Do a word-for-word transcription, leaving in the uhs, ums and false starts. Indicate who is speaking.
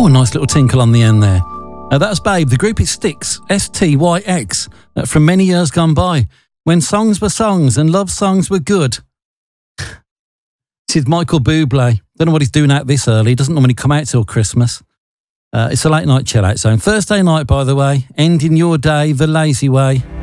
Speaker 1: nice little tinkle on the end there. Uh, that's Babe. The group is Styx, S T Y X, uh, from many years gone by, when songs were songs and love songs were good. This is Michael Bublé. Don't know what he's doing out this early. He doesn't normally come out till Christmas. Uh, it's a late night chill out zone. Thursday night, by the way, ending your day the lazy way.